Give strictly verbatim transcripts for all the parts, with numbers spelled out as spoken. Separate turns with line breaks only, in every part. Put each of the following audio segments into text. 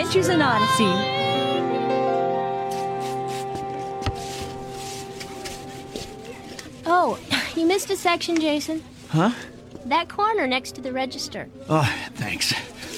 Adventures in Odyssey.
Oh, you missed a section, Jason.
Huh?
That corner next to the register.
Oh, thanks.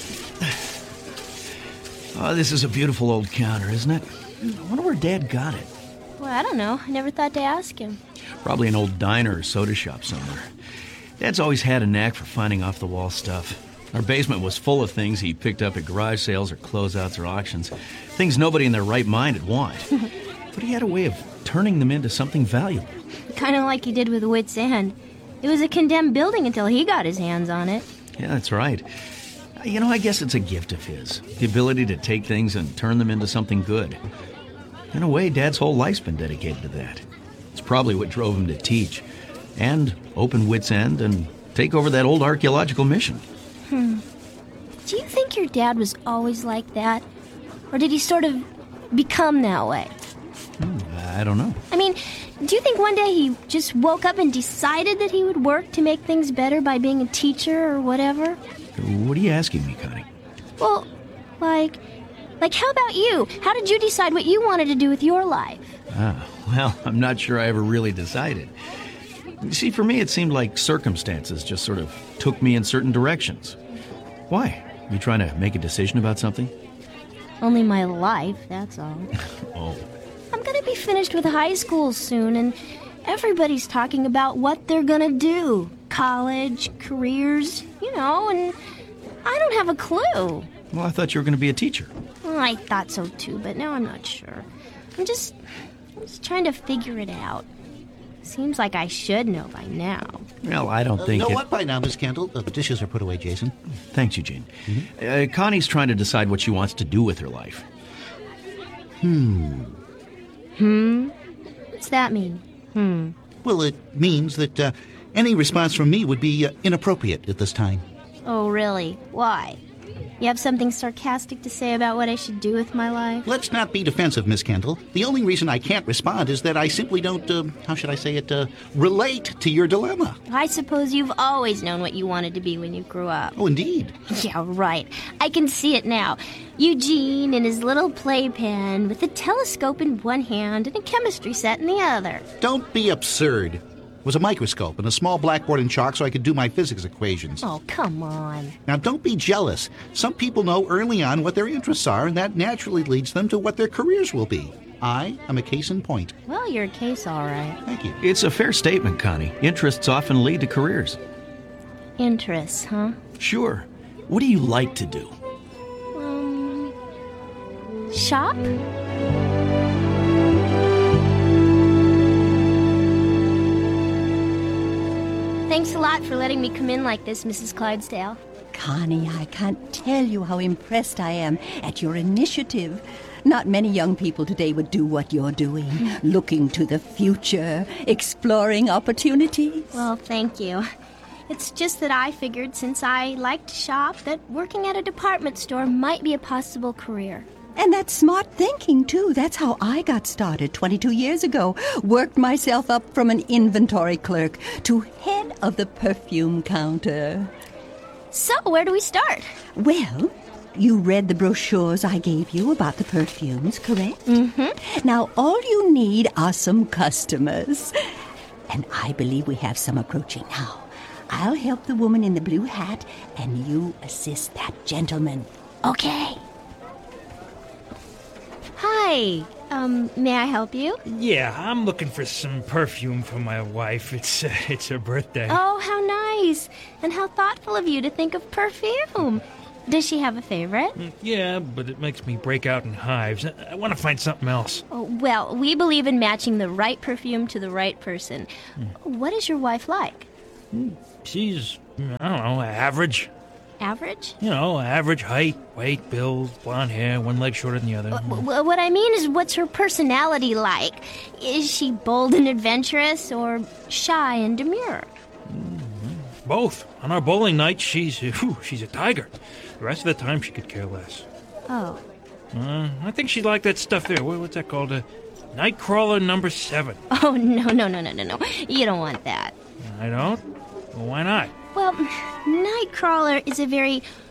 Oh, this is a beautiful old counter, isn't it? I wonder where Dad got it.
Well, I don't know. I never thought to ask him.
Probably an old diner or soda shop somewhere. Dad's always had a knack for finding off-the-wall stuff. Our basement was full of things he picked up at garage sales or closeouts or auctions. Things nobody in their right mind would want. But he had a way of turning them into something valuable.
Kind of like he did with Wits End. It was a condemned building until he got his hands on it.
Yeah, that's right. You know, I guess it's a gift of his. The ability to take things and turn them into something good. In a way, Dad's whole life's been dedicated to that. It's probably what drove him to teach. And open Wits End and take over that old archaeological mission.
Hmm. Do you think your dad was always like that? Or did he sort of become that way?
Hmm, I don't know.
I mean, do you think one day he just woke up and decided that he would work to make things better by being a teacher or whatever?
What are you asking me, Connie?
Well, like, like how about you? How did you decide what you wanted to do with your life?
Ah, well, I'm not sure I ever really decided. You see, for me, it seemed like circumstances just sort of took me in certain directions. Why? You trying to make a decision about something?
Only my life, that's all.
Oh.
I'm gonna be finished with high school soon, and everybody's talking about what they're gonna do. College, careers, you know, and I don't have a clue.
Well, I thought you were going to be a teacher.
Well, I thought so too, but now I'm not sure. I'm just, I'm just trying to figure it out. Seems like I should know by now.
Well, I don't
Uh,
think
know
it...
what by now, Miss Kendall? Uh, the dishes are put away, Jason.
Thanks, Eugene.
Mm-hmm.
Uh, Connie's trying to decide what she wants to do with her life.
Hmm.
Hmm? What's that mean? Hmm.
Well, it means that uh, any response from me would be uh, inappropriate at this time.
Oh, really? Why? You have something sarcastic to say about what I should do with my life?
Let's not be defensive, Miss Kendall. The only reason I can't respond is that I simply don't, uh, how should I say it, uh, relate to your dilemma.
I suppose you've always known what you wanted to be when you grew up.
Oh, indeed.
Yeah, right. I can see it now. Eugene in his little playpen with a telescope in one hand and a chemistry set in the other.
Don't be absurd. It was a microscope and a small blackboard and chalk so I could do my physics equations.
Oh, come on.
Now, don't be jealous. Some people know early on what their interests are, and that naturally leads them to what their careers will be. I am a case in point.
Well, you're a case, all right.
Thank you.
It's a fair statement, Connie. Interests often lead to careers.
Interests, huh?
Sure. What do you like to do?
Um, shop? Thanks a lot for letting me come in like this, Missus Clydesdale.
Connie, I can't tell you how impressed I am at your initiative. Not many young people today would do what you're doing, looking to the future, exploring opportunities.
Well, thank you. It's just that I figured since I like to shop that working at a department store might be a possible career.
And that's smart thinking, too. That's how I got started twenty-two years ago. Worked myself up from an inventory clerk to head of the perfume counter.
So, where do we start?
Well, you read the brochures I gave you about the perfumes, correct?
Mm-hmm.
Now, all you need are some customers. And I believe we have some approaching now. I'll help the woman in the blue hat, and you assist that gentleman.
Okay. Hi. Um, may I help you?
Yeah, I'm looking for some perfume for my wife. It's uh, it's her birthday.
Oh, how nice. And how thoughtful of you to think of perfume. Does she have a favorite?
Yeah, but it makes me break out in hives. I, I want to find something else.
Oh, well, we believe in matching the right perfume to the right person. Hmm. What is your wife like?
She's, I don't know, average.
Average?
You know, average height, weight, build, blonde hair, one leg shorter than the other.
Uh, what I mean is, what's her personality like? Is she bold and adventurous, or shy and demure?
Mm-hmm. Both. On our bowling night, she's whew, she's a tiger. The rest of the time, she could care less.
Oh.
Uh, I think she'd like that stuff there. What's that called? Uh, Nightcrawler number seven.
Oh, no, no, no, no, no, no. You don't want that.
I don't? Well, why not?
Well, Nightcrawler is a very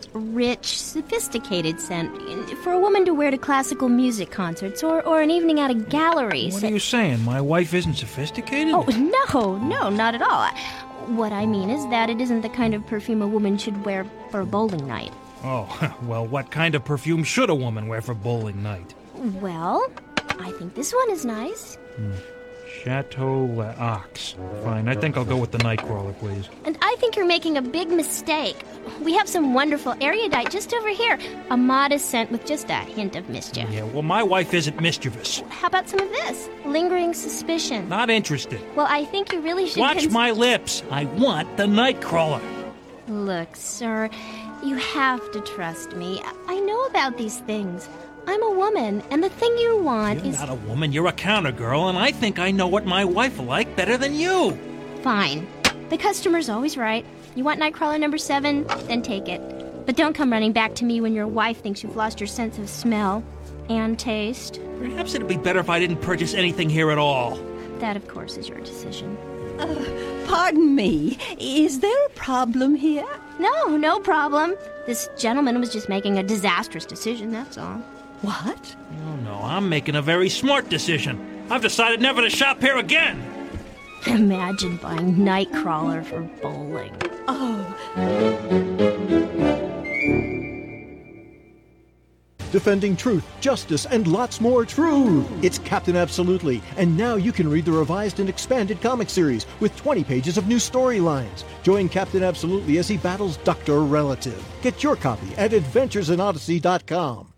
rich, sophisticated scent for a woman to wear to classical music concerts or, or an evening at a gallery.
What are you saying? My wife isn't sophisticated?
Oh, no, no, not at all. What I mean is that it isn't the kind of perfume a woman should wear for a bowling night.
Oh, well, what kind of perfume should a woman wear for bowling night?
Well, I think this one is nice.
Hmm. Chateau L'Ox. Fine, I think I'll go with the Nightcrawler, please.
And I think you're making a big mistake. We have some wonderful erudite just over here. A modest scent with just a hint of mischief.
Yeah, well, my wife isn't mischievous.
How about some of this? Lingering suspicion.
Not interested.
Well, I think you really should...
Watch
cons-
my lips. I want the Nightcrawler.
Look, sir, you have to trust me. I know about these things. I'm a woman, and the thing you want
You're
is...
not a woman, you're a counter girl, and I think I know what my wife will like better than you.
Fine. The customer's always right. You want Nightcrawler number seven? Then take it. But don't come running back to me when your wife thinks you've lost your sense of smell and taste.
Perhaps it'd be better if I didn't purchase anything here at all.
That, of course, is your decision.
Uh, pardon me. Is there a problem here?
No, no problem. This gentleman was just making a disastrous decision, that's all.
What?
Oh, no, I'm making a very smart decision. I've decided never to shop here again.
Imagine buying Nightcrawler for bowling.
Oh.
Defending truth, justice, and lots more truth. It's Captain Absolutely, and now you can read the revised and expanded comic series with twenty pages of new storylines. Join Captain Absolutely as he battles Doctor Relative. Get your copy at adventures in odyssey dot com.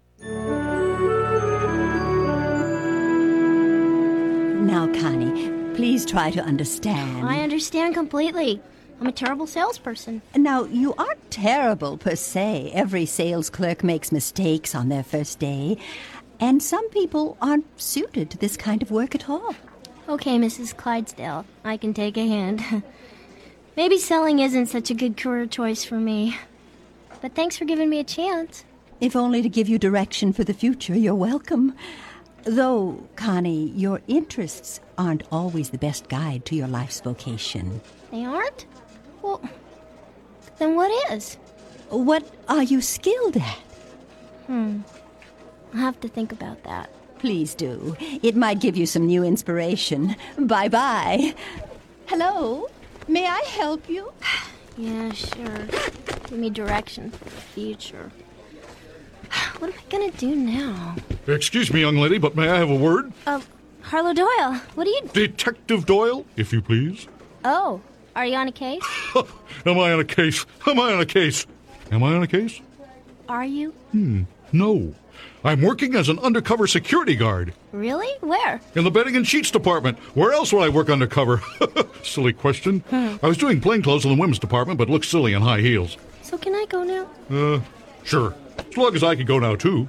Now, Connie, please try to understand.
I understand completely. I'm a terrible salesperson.
Now, you aren't terrible per se. Every sales clerk makes mistakes on their first day. And some people aren't suited to this kind of work at all.
Okay, Missus Clydesdale, I can take a hint. Maybe selling isn't such a good career choice for me. But thanks for giving me a chance.
If only to give you direction for the future, you're welcome. Though, Connie, your interests aren't always the best guide to your life's vocation.
They aren't? Well, then what is?
What are you skilled at?
Hmm. I'll have to think about that.
Please do. It might give you some new inspiration. Bye-bye. Hello? May I help you?
Yeah, sure. Give me direction for the future. What am I gonna do now?
Excuse me, young lady, but may I have a word?
Uh, Harlow Doyle, what are you...
Detective Doyle, if you please.
Oh, are you on a case?
Am I on a case? Am I on a case? Am I on a case?
Are you?
Hmm, no. I'm working as an undercover security guard.
Really? Where?
In the bedding and sheets department. Where else would I work undercover? Silly question.
Hmm.
I was doing plainclothes in the women's department, but looked silly in high heels.
So can I go now?
Uh, sure. As long as I could go now, too.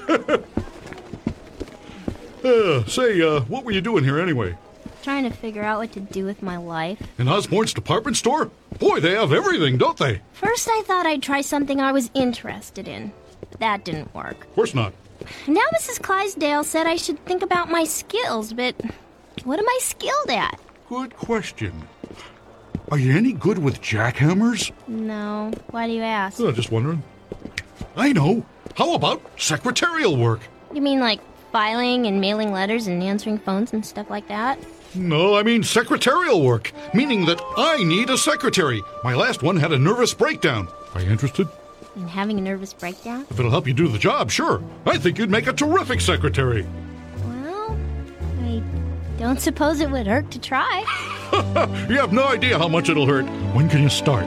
uh, say, uh, what were you doing here anyway?
Trying to figure out what to do with my life.
In Osborne's department store? Boy, they have everything, don't they?
First I thought I'd try something I was interested in. But that didn't work.
Of course not.
Now Missus Clydesdale said I should think about my skills, but what am I skilled at?
Good question. Are you any good with jackhammers?
No. Why do you ask?
Uh, just wondering. I know. How about secretarial work?
You mean like filing and mailing letters and answering phones and stuff like that?
No, I mean secretarial work, meaning that I need a secretary. My last one had a nervous breakdown. Are you interested?
In having a nervous breakdown?
If it'll help you do the job, sure. I think you'd make a terrific secretary.
Well, I don't suppose it would hurt to try.
You have no idea how much it'll hurt. When can you start?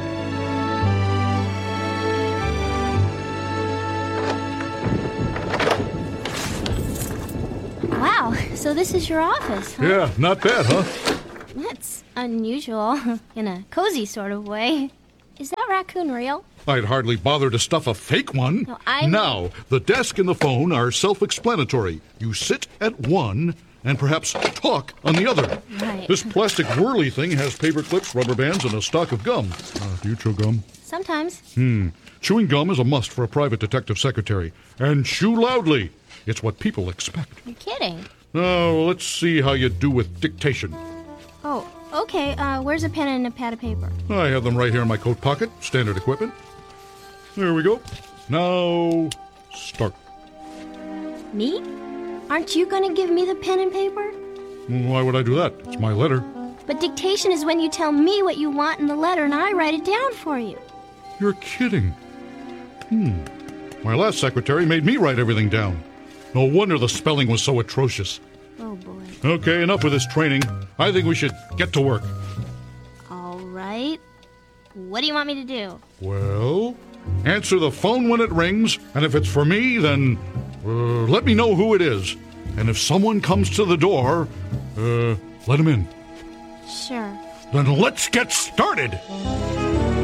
Wow, so this is your office, huh?
Yeah, not bad, huh?
That's unusual, in a cozy sort of way. Is that raccoon real?
I'd hardly bother to stuff a fake one.
No, I'm...
Now, the desk and the phone are self-explanatory. You sit at one and perhaps talk on the other.
Right.
This plastic whirly thing has paper clips, rubber bands, and a stock of gum. Uh, do you chew gum?
Sometimes.
Hmm. Chewing gum is a must for a private detective secretary. And chew loudly. It's what people expect.
You're kidding.
Now, let's see how you do with dictation.
Oh, okay. Uh, where's a pen and a pad of paper?
I have them right here in my coat pocket. Standard equipment. There we go. Now, start.
Me? Aren't you gonna give me the pen and paper?
Why would I do that? It's my letter.
But dictation is when you tell me what you want in the letter and I write it down for you.
You're kidding. Hmm. My last secretary made me write everything down. No wonder the spelling was so atrocious.
Oh, boy.
Okay, enough with this training. I think we should get to work.
All right. What do you want me to do?
Well, answer the phone when it rings, and if it's for me, then uh, let me know who it is. And if someone comes to the door, uh, let him in.
Sure.
Then let's get started.